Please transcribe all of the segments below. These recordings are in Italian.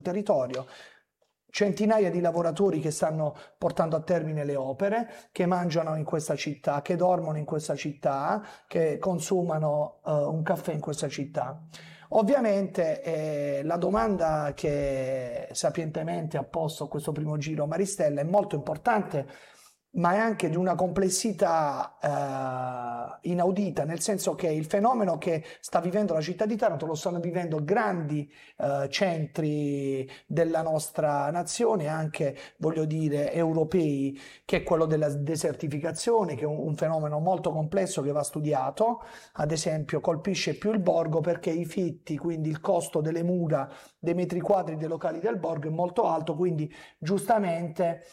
territorio, centinaia di lavoratori che stanno portando a termine le opere, che mangiano in questa città, che dormono in questa città, che consumano un caffè in questa città. Ovviamente la domanda che sapientemente ha posto a questo primo giro Maristella è molto importante, ma è anche di una complessità inaudita, nel senso che il fenomeno che sta vivendo la città di Taranto lo stanno vivendo grandi centri della nostra nazione, anche voglio dire europei, che è quello della desertificazione, che è un fenomeno molto complesso che va studiato. Ad esempio colpisce più il borgo perché i fitti, quindi il costo delle mura, dei metri quadri dei locali del borgo è molto alto, quindi giustamente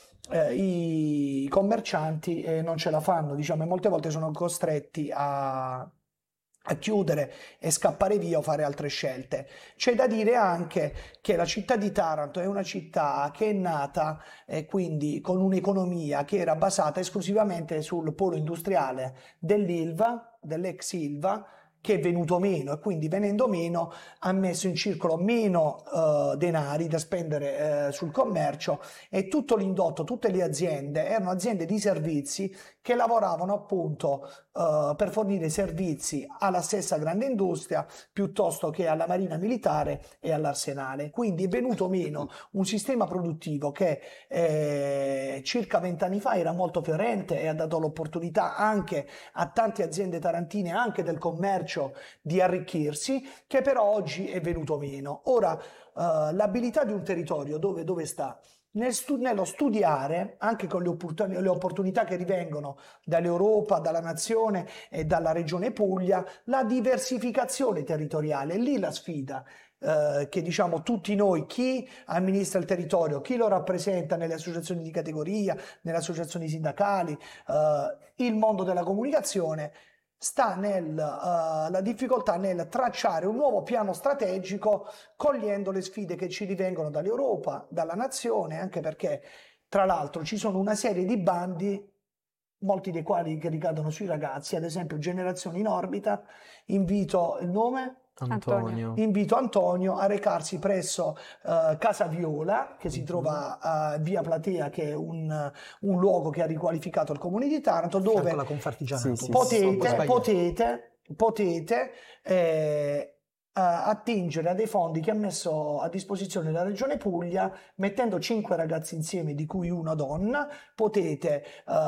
i commercianti non ce la fanno, diciamo, e molte volte sono costretti a chiudere e scappare via o fare altre scelte. C'è da dire anche che la città di Taranto è una città che è nata quindi con un'economia che era basata esclusivamente sul polo industriale dell'Ilva, dell'ex Ilva, che è venuto meno, e quindi venendo meno ha messo in circolo meno denari da spendere sul commercio, e tutto l'indotto, tutte le aziende erano aziende di servizi che lavoravano appunto per fornire servizi alla stessa grande industria piuttosto che alla marina militare e all'arsenale. Quindi è venuto meno un sistema produttivo che circa 20 anni fa era molto fiorente e ha dato l'opportunità anche a tante aziende tarantine, anche del commercio, di arricchirsi, che però oggi è venuto meno. Ora, l'abilità di un territorio dove sta? Nello studiare, anche con le opportunità che rivengono dall'Europa, dalla nazione e dalla regione Puglia, la diversificazione territoriale. È lì la sfida. Che diciamo tutti noi, chi amministra il territorio, chi lo rappresenta nelle associazioni di categoria, nelle associazioni sindacali, il mondo della comunicazione, sta la difficoltà nel tracciare un nuovo piano strategico cogliendo le sfide che ci rivengono dall'Europa, dalla nazione, anche perché tra l'altro ci sono una serie di bandi, molti dei quali che ricadono sui ragazzi, ad esempio Generazioni in Orbita. Invito il nome? Invito Antonio a recarsi presso Casa Viola, che si trova a Via Platea, che è un luogo che ha riqualificato il comune di Taranto, dove la Confartigianato. potete attingere a dei fondi che ha messo a disposizione la Regione Puglia, mettendo 5 ragazzi insieme, di cui una donna. Potete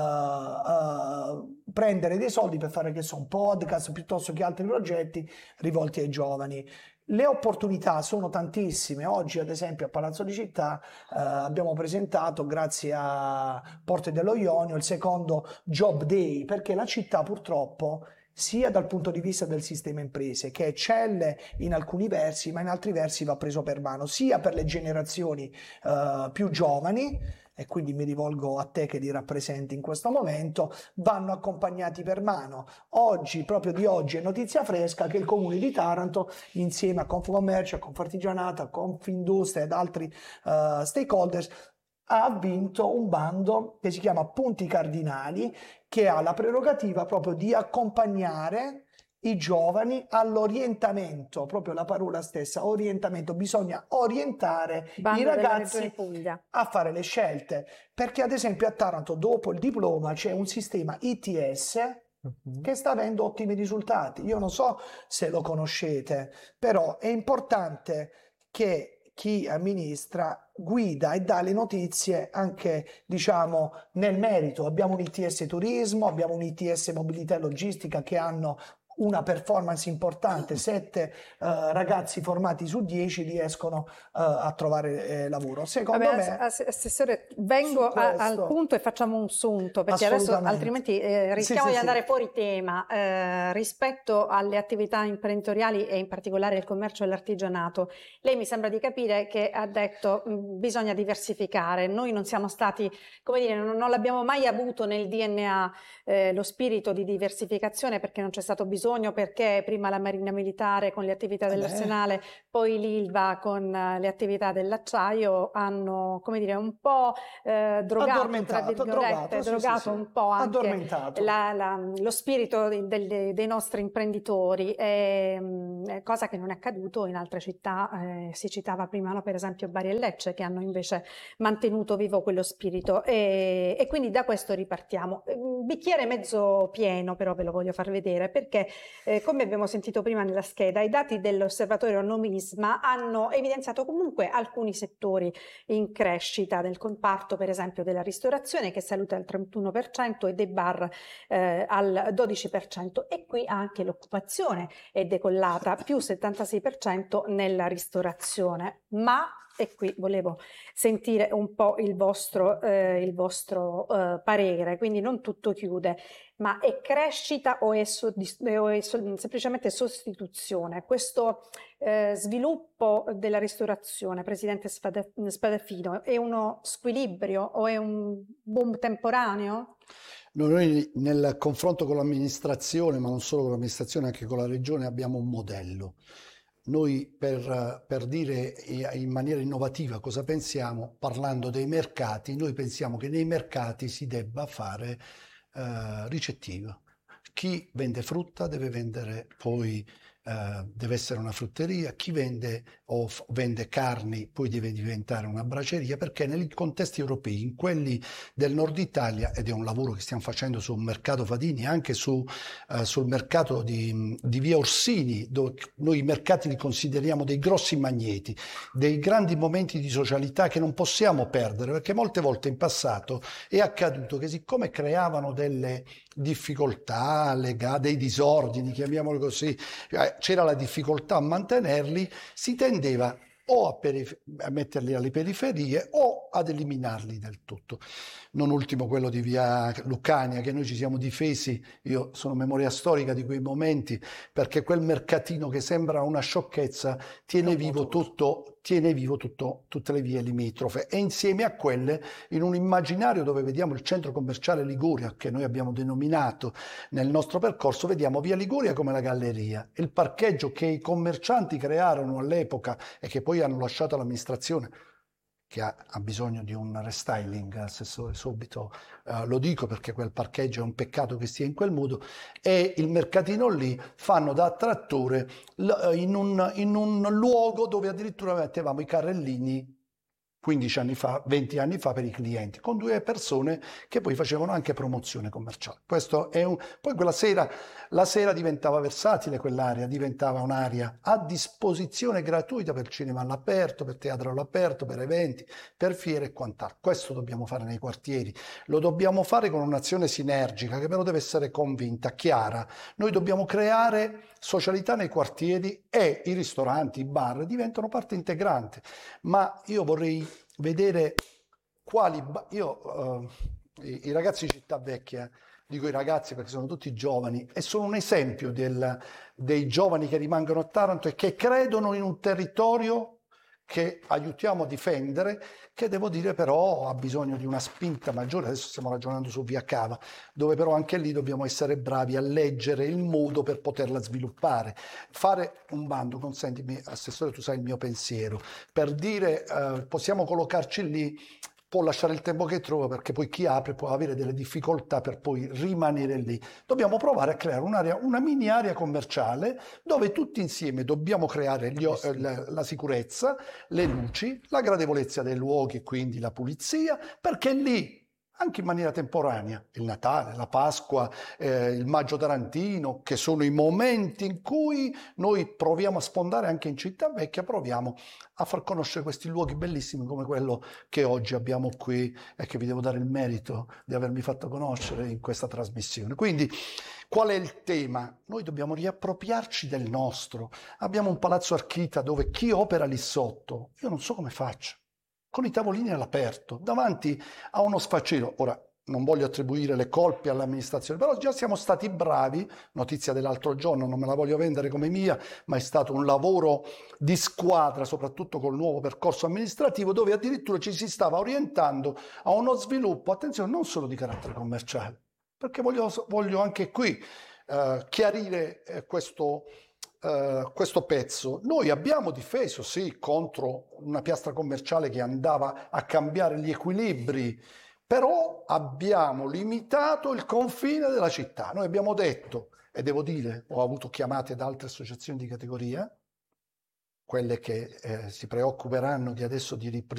prendere dei soldi per fare, che so, un podcast piuttosto che altri progetti rivolti ai giovani. Le opportunità sono tantissime. Oggi, ad esempio, a Palazzo di Città abbiamo presentato, grazie a Porte dello Ionio, il secondo Job Day, perché la città purtroppo, sia dal punto di vista del sistema imprese, che eccelle in alcuni versi, ma in altri versi va preso per mano, sia per le generazioni più giovani, e quindi mi rivolgo a te che li rappresenti in questo momento, vanno accompagnati per mano. Oggi, proprio di oggi, è notizia fresca che il Comune di Taranto, insieme a Confcommercio, a Confartigianato, a Confindustria ed altri stakeholders, ha vinto un bando che si chiama Punti Cardinali, che ha la prerogativa proprio di accompagnare i giovani all'orientamento, proprio la parola stessa, orientamento. Bisogna orientare i ragazzi a fare le scelte, perché ad esempio a Taranto, dopo il diploma, c'è un sistema ITS che sta avendo ottimi risultati. Io non so se lo conoscete, però è importante che chi amministra guida e dà le notizie anche, diciamo, nel merito. Abbiamo un ITS turismo, abbiamo un ITS mobilità e logistica che hanno una performance importante. 7 ragazzi formati su 10 riescono a trovare lavoro. Secondo me, Assessore, vengo al punto e facciamo un sunto, perché adesso altrimenti rischiamo di andare fuori tema rispetto alle attività imprenditoriali e in particolare il commercio e l'artigianato. Lei mi sembra di capire che ha detto bisogna diversificare. Noi non siamo stati, come dire, non l'abbiamo mai avuto nel DNA lo spirito di diversificazione, perché non c'è stato bisogno bisogno, perché prima la Marina Militare con le attività dell'Arsenale, poi l'Ilva con le attività dell'acciaio hanno, come dire, un po' drogato, tra virgolette, drogato un po' anche lo spirito dei nostri imprenditori, cosa che non è accaduto in altre città. Si citava prima, no, per esempio Bari e Lecce, che hanno invece mantenuto vivo quello spirito, e quindi da questo ripartiamo. Bicchiere mezzo pieno però ve lo voglio far vedere, perché come abbiamo sentito prima nella scheda, i dati dell'osservatorio Nomisma hanno evidenziato comunque alcuni settori in crescita, del comparto per esempio della ristorazione, che saluta al 31%, e dei bar al 12%, e qui anche l'occupazione è decollata, più 76% nella ristorazione. Ma, e qui volevo sentire un po' il vostro parere, quindi non tutto chiude, ma è crescita o è semplicemente sostituzione? Questo sviluppo della ristorazione, Presidente Spadafino, è uno squilibrio o è un boom temporaneo? Noi nel confronto con l'amministrazione, ma non solo con l'amministrazione, anche con la regione, abbiamo un modello. Noi per dire in maniera innovativa cosa pensiamo, parlando dei mercati, noi pensiamo che nei mercati si debba fare ricettiva. Chi vende frutta deve vendere poi deve essere una frutteria, chi vende o vende carni poi deve diventare una braceria, perché nei contesti europei, in quelli del nord Italia, ed è un lavoro che stiamo facendo sul mercato Fadini, anche sul mercato di via Orsini, dove noi i mercati li consideriamo dei grossi magneti, dei grandi momenti di socialità che non possiamo perdere, perché molte volte in passato è accaduto che, siccome creavano delle difficoltà legate, dei disordini, chiamiamoli così, c'era la difficoltà a mantenerli, si tendeva o a metterli alle periferie o ad eliminarli del tutto. Non ultimo quello di via Lucania, che noi ci siamo difesi, io sono memoria storica di quei momenti, perché quel mercatino che sembra una sciocchezza tiene vivo tutte le vie limitrofe, e insieme a quelle, in un immaginario dove vediamo il centro commerciale Liguria, che noi abbiamo denominato nel nostro percorso, vediamo via Liguria come la galleria, il parcheggio che i commercianti crearono all'epoca e che poi hanno lasciato all'amministrazione, che ha bisogno di un restyling, assessore, subito lo dico, perché quel parcheggio è un peccato che stia in quel modo, e il mercatino lì fanno da attrattore in un luogo dove addirittura mettevamo i carrellini 15 anni fa, 20 anni fa per i clienti, con 2 persone che poi facevano anche promozione commerciale. Questo è poi la sera diventava versatile, quell'area diventava un'area a disposizione gratuita per cinema all'aperto, per teatro all'aperto, per eventi, per fiere e quant'altro. Questo dobbiamo fare nei quartieri, lo dobbiamo fare con un'azione sinergica che però deve essere convinta, chiara. Noi dobbiamo creare socialità nei quartieri, e i ristoranti, i bar diventano parte integrante. Ma io vorrei vedere i ragazzi di Città Vecchia, dico i ragazzi perché sono tutti giovani, e sono un esempio dei giovani che rimangono a Taranto e che credono in un territorio che aiutiamo a difendere, che devo dire però ha bisogno di una spinta maggiore. Adesso stiamo ragionando su Via Cava, dove però anche lì dobbiamo essere bravi a leggere il modo per poterla sviluppare. Fare un bando, consentimi, Assessore, tu sai il mio pensiero, per dire possiamo collocarci lì, può lasciare il tempo che trova, perché poi chi apre può avere delle difficoltà per poi rimanere lì. Dobbiamo provare a creare una mini area commerciale dove tutti insieme dobbiamo creare la sicurezza, le luci, la gradevolezza dei luoghi, quindi la pulizia, perché lì, anche in maniera temporanea, il Natale, la Pasqua, il Maggio Tarantino, che sono i momenti in cui noi proviamo a sfondare anche in Città Vecchia, proviamo a far conoscere questi luoghi bellissimi come quello che oggi abbiamo qui e che vi devo dare il merito di avermi fatto conoscere in questa trasmissione. Quindi, qual è il tema? Noi dobbiamo riappropriarci del nostro. Abbiamo un palazzo Archita dove chi opera lì sotto, io non so come faccia, con i tavolini all'aperto, davanti a uno sfacelo. Ora, non voglio attribuire le colpe all'amministrazione, però già siamo stati bravi, notizia dell'altro giorno, non me la voglio vendere come mia, ma è stato un lavoro di squadra, soprattutto col nuovo percorso amministrativo, dove addirittura ci si stava orientando a uno sviluppo, attenzione, non solo di carattere commerciale, perché voglio anche qui chiarire questo pezzo. Noi abbiamo difeso, sì, contro una piastra commerciale che andava a cambiare gli equilibri, però abbiamo limitato il confine della città. Noi abbiamo detto, e devo dire, ho avuto chiamate da altre associazioni di categoria, quelle che si preoccuperanno di adesso di